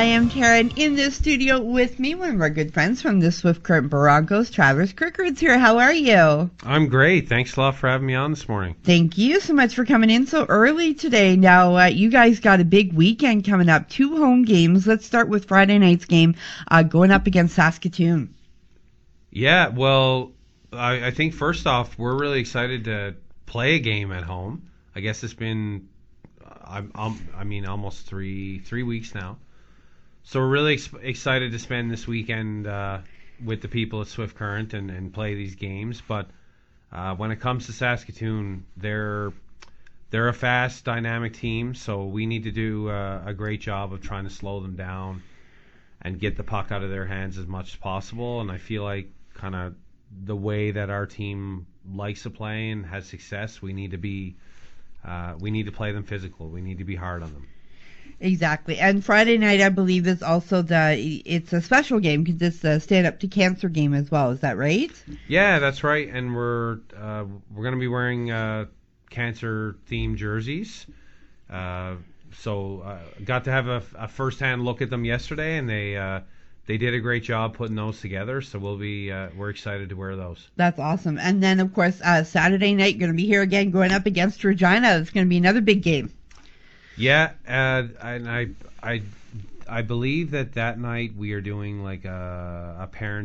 I am Karen. In the studio with me, one of our good friends from the Swift Current Broncos, Travis Kirkwood's here. How are you? I'm great. Thanks a lot for having me on this morning. Thank you so much for coming in so early today. Now, you guys got a big weekend coming up. 2 home games. Let's start with Friday night's game going up against Saskatoon. Yeah, well, I think first off, we're really excited to play a game at home. I guess it's been, almost three weeks now. So we're really excited to spend this weekend with the people at Swift Current and play these games. But when it comes to Saskatoon, they're a fast, dynamic team, so we need to do a great job of trying to slow them down and get the puck out of their hands as much as possible. And I feel like kind of the way that our team likes to play and has success, we need to play them physical. We need to be hard on them. Exactly. And Friday night, I believe, is also it's a special game because it's the Stand Up to Cancer game as well. Is that right? Yeah, that's right. And we're going to be wearing cancer-themed jerseys. So got to have a first-hand look at them yesterday, and they did a great job putting those together. So we're excited to wear those. That's awesome. And then, of course, Saturday night, going to be here again going up against Regina. It's going to be another big game. Yeah, and I believe that night we are doing like a parent